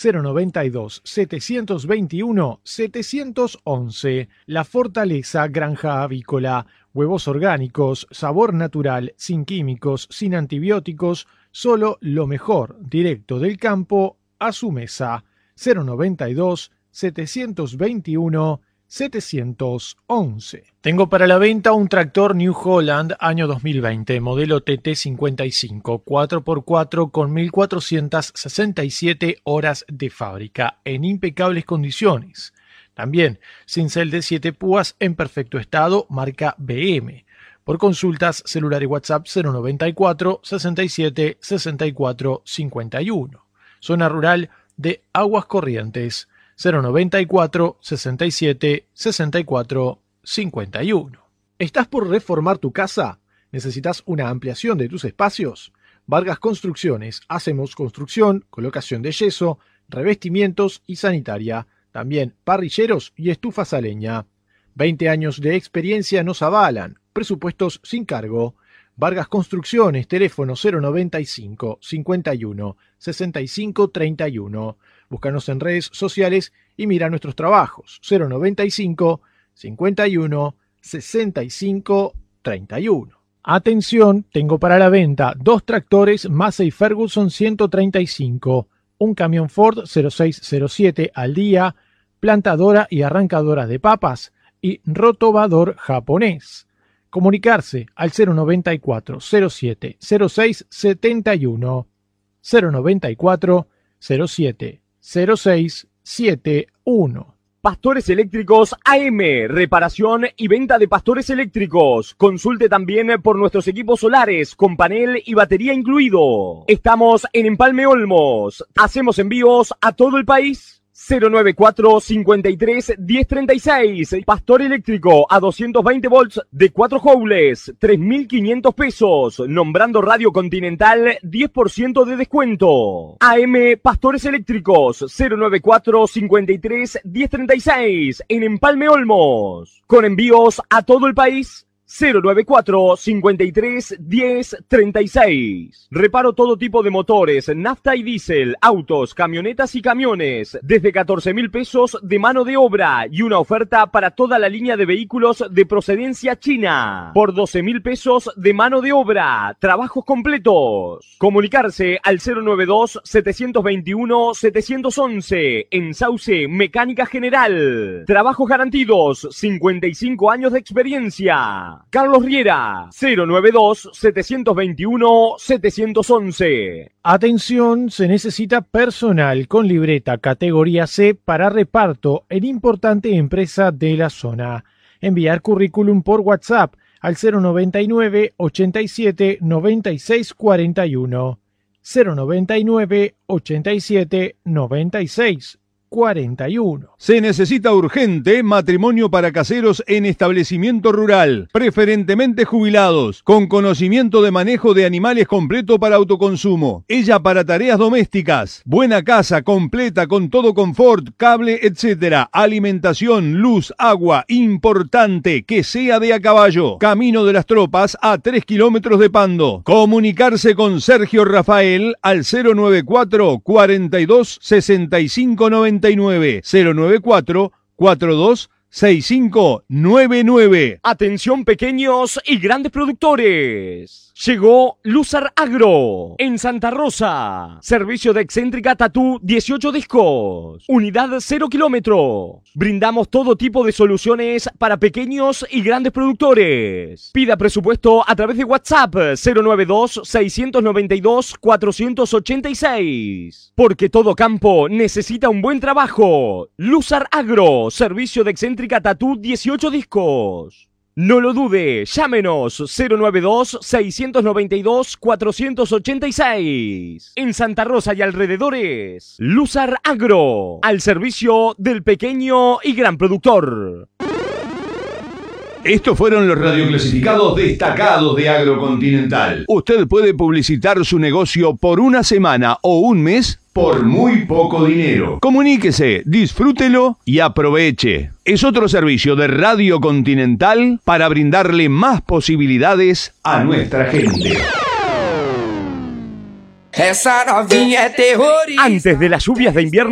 092-721-711. La Fortaleza Granja Avícola. Huevos orgánicos, sabor natural, sin químicos, sin antibióticos, solo lo mejor, directo del campo a su mesa. 092-721-711. Tengo para la venta un tractor New Holland año 2020, modelo TT55, 4x4 con 1467 horas de fábrica, en impecables condiciones. También cincel de 7 púas en perfecto estado, marca BM. Por consultas, celular y WhatsApp 094 67 64 51. Zona rural de Aguas Corrientes 094 67 64 51. ¿Estás por reformar tu casa? ¿Necesitas una ampliación de tus espacios? Vargas Construcciones. Hacemos construcción, colocación de yeso, revestimientos y sanitaria. También parrilleros y estufas a leña. 20 años de experiencia nos avalan. Presupuestos sin cargo. Vargas Construcciones, teléfono 095 51 65 31. Búscanos en redes sociales y mira nuestros trabajos. 095 51 65 31. Atención, tengo para la venta 2 tractores Massey Ferguson 135, un camión Ford 0607 al día, plantadora y arrancadora de papas y rotobador japonés. Comunicarse al 094 07 06 71 094 07 06 71. Pastores Eléctricos AM, reparación y venta de pastores eléctricos. Consulte también por nuestros equipos solares con panel y batería incluido. Estamos en Empalme Olmos. Hacemos envíos a todo el país. 094 53 1036. Pastor eléctrico a 220 volts de 4 joules, 3.500 pesos. Nombrando Radio Continental, 10% de descuento. AM Pastores Eléctricos 094 53 1036 en Empalme Olmos. Con envíos a todo el país. 094 53 10 36. Reparo todo tipo de motores, nafta y diésel, autos, camionetas y camiones. Desde 14.000 pesos de mano de obra y una oferta para toda la línea de vehículos de procedencia china. Por 12.000 pesos de mano de obra. Trabajos completos. Comunicarse al 092 721 711 en Sauce Mecánica General. Trabajos garantidos, 55 años de experiencia. Carlos Riera, 092-721-711. Atención, se necesita personal con libreta categoría C para reparto en importante empresa de la zona. Enviar currículum por WhatsApp al 099 87 96 41. 099 87 96 41. Se necesita urgente matrimonio para caseros en establecimiento rural, preferentemente jubilados, con conocimiento de manejo de animales completo para autoconsumo. Ella para tareas domésticas, buena casa completa con todo confort, cable, etc. Alimentación, luz, agua, importante, que sea de a caballo. Camino de las Tropas a 3 kilómetros de Pando. Comunicarse con Sergio Rafael al 094 42 65 99. 094 42 6599. Atención pequeños y grandes productores. Llegó Luzar Agro en Santa Rosa. Servicio de excéntrica tatú 18 discos. Unidad 0 kilómetros. Brindamos todo tipo de soluciones para pequeños y grandes productores. Pida presupuesto a través de WhatsApp 092 692 486. Porque todo campo necesita un buen trabajo. Luzar Agro, servicio de excéntrica tatú 18 discos. No lo dude, llámenos 092-692-486. En Santa Rosa y alrededores, Luzar Agro, al servicio del pequeño y gran productor. Estos fueron los radioclasificados destacados de Agrocontinental. Usted puede publicitar su negocio por una semana o un mes por muy poco dinero. Comuníquese, disfrútelo y aproveche. Es otro servicio de Radio Continental para brindarle más posibilidades a nuestra gente. Antes de las lluvias de invierno,